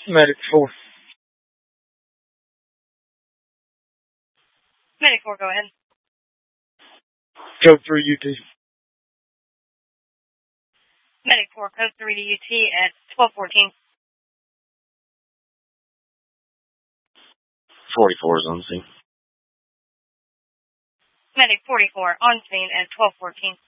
Medic 4. Medic 4, go ahead. Code 3 UT. Medic 4, code 3 to UT at 1214. 44 is on scene. Medic 44, on scene at 1214.